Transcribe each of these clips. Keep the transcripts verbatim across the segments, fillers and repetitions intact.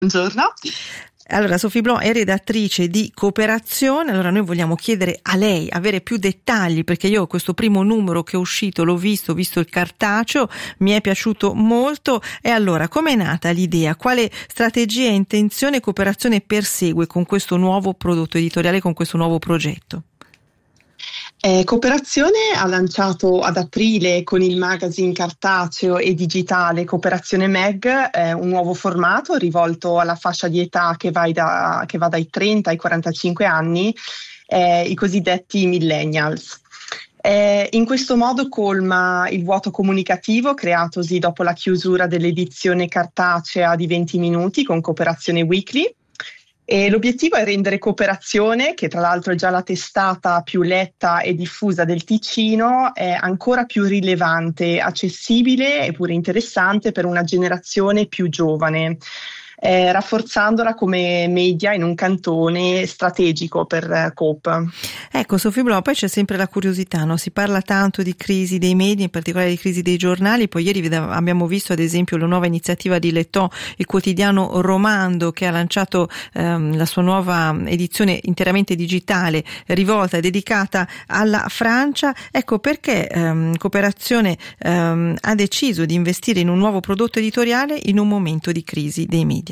Buongiorno. Allora, Sophie Blanc è redattrice di Cooperazione. Allora noi vogliamo chiedere a lei, avere più dettagli, perché io questo primo numero che è uscito l'ho visto, ho visto il cartaceo, mi è piaciuto molto. E allora, com'è nata l'idea? Quale strategia e intenzione Cooperazione persegue con questo nuovo prodotto editoriale, con questo nuovo progetto? Eh, Cooperazione ha lanciato ad aprile con il magazine cartaceo e digitale Cooperazione Mag eh, un nuovo formato rivolto alla fascia di età che va, da, che va dai trenta ai quarantacinque anni, eh, i cosiddetti millennials. Eh, in questo modo colma il vuoto comunicativo creatosi dopo la chiusura dell'edizione cartacea di venti minuti con Cooperazione Weekly. E l'obiettivo è rendere Cooperazione, che tra l'altro è già la testata più letta e diffusa del Ticino, è ancora più rilevante, accessibile e pure interessante per una generazione più giovane, eh, rafforzandola come media in un cantone strategico per eh, Coop. Ecco, Sophie Blanc, poi c'è sempre la curiosità, no? Si parla tanto di crisi dei media, in particolare di crisi dei giornali. Poi ieri abbiamo visto ad esempio la nuova iniziativa di Le Temps, il quotidiano romando, che ha lanciato ehm, la sua nuova edizione interamente digitale, rivolta e dedicata alla Francia. Ecco, perché ehm, Cooperazione ehm, ha deciso di investire in un nuovo prodotto editoriale in un momento di crisi dei media?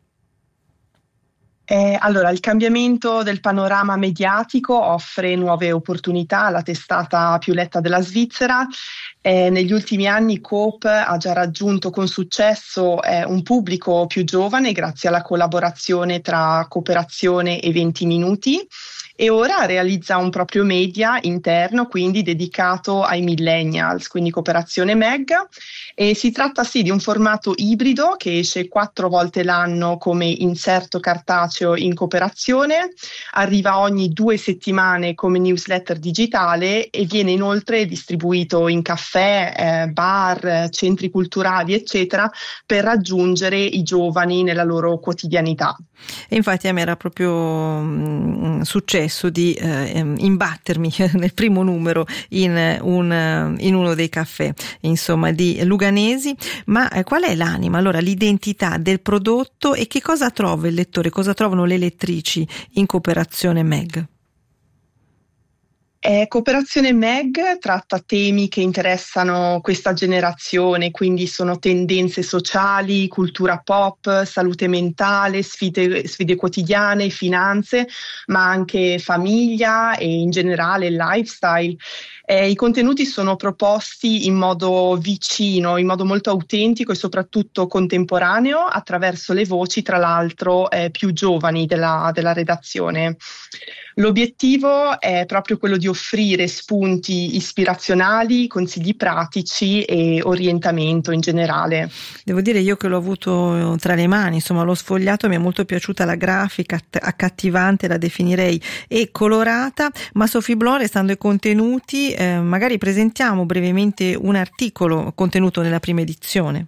Eh, allora, il cambiamento del panorama mediatico offre nuove opportunità alla testata più letta della Svizzera. Eh, negli ultimi anni Coop ha già raggiunto con successo eh, un pubblico più giovane grazie alla collaborazione tra Cooperazione e venti minuti. E ora realizza un proprio media interno, quindi dedicato ai millennials, quindi Cooperazione Mag. E si tratta sì di un formato ibrido che esce quattro volte l'anno come inserto cartaceo in Cooperazione, arriva ogni due settimane come newsletter digitale e viene inoltre distribuito in caffè, eh, bar, centri culturali, eccetera, per raggiungere i giovani nella loro quotidianità. E infatti a me era proprio mh, successo di eh, imbattermi nel primo numero in, un, in uno dei caffè, insomma, di Luganesi. Ma eh, qual è l'anima, allora, l'identità del prodotto e che cosa trova il lettore, cosa trovano le lettrici in Cooperazione Mag? Eh, Cooperazione Mag tratta temi che interessano questa generazione, quindi sono tendenze sociali, cultura pop, salute mentale, sfide, sfide quotidiane, finanze, ma anche famiglia e in generale lifestyle. Eh, I contenuti sono proposti in modo vicino, in modo molto autentico e soprattutto contemporaneo attraverso le voci, tra l'altro, eh, più giovani della, della redazione. L'obiettivo è proprio quello di offrire spunti ispirazionali, consigli pratici e orientamento in generale. Devo dire, io che l'ho avuto tra le mani, insomma l'ho sfogliato, mi è molto piaciuta la grafica, accattivante la definirei, e colorata. Ma Sophie Blanc, restando ai contenuti, eh, magari presentiamo brevemente un articolo contenuto nella prima edizione.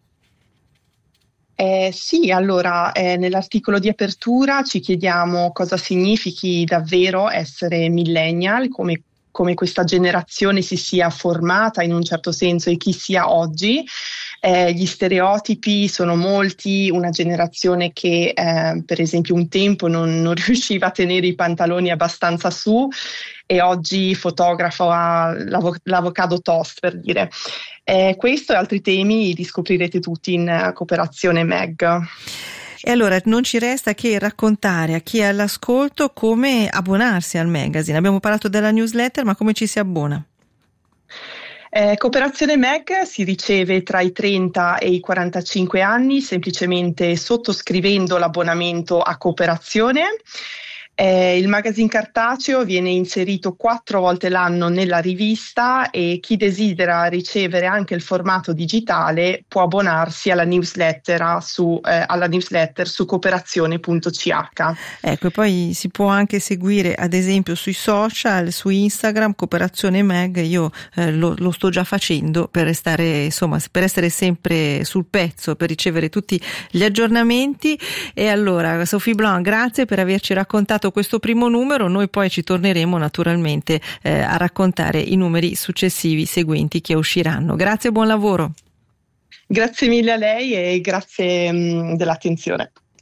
Eh, sì, allora eh, nell'articolo di apertura ci chiediamo cosa significhi davvero essere millennial, come, come questa generazione si sia formata in un certo senso e chi sia oggi. Eh, gli stereotipi sono molti, una generazione che eh, per esempio un tempo non, non riusciva a tenere i pantaloni abbastanza su e oggi fotografa l'avo- l'avocado toast, per dire. Eh, questo e altri temi li scoprirete tutti in uh, Cooperazione Mag. E allora non ci resta che raccontare a chi è all'ascolto come abbonarsi al magazine. Abbiamo parlato della newsletter, ma come ci si abbona? Eh, Cooperazione Mag si riceve tra i trenta e i quarantacinque anni semplicemente sottoscrivendo l'abbonamento a Cooperazione. Eh, il magazine cartaceo viene inserito quattro volte l'anno nella rivista e chi desidera ricevere anche il formato digitale può abbonarsi alla newsletter su, eh, alla newsletter su cooperazione punto c h. Ecco, e poi si può anche seguire ad esempio sui social, su Instagram, Cooperazione Mag. Io eh, lo, lo sto già facendo per restare, insomma, per essere sempre sul pezzo, per ricevere tutti gli aggiornamenti. E allora, Sophie Blanc, grazie per averci raccontato questo primo numero. Noi poi ci torneremo naturalmente eh, a raccontare i numeri successivi seguenti che usciranno. Grazie e buon lavoro. Grazie mille a lei e grazie mh, dell'attenzione.